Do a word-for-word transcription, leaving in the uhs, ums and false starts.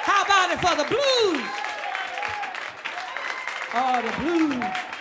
How about it for the blues? Oh, the blues.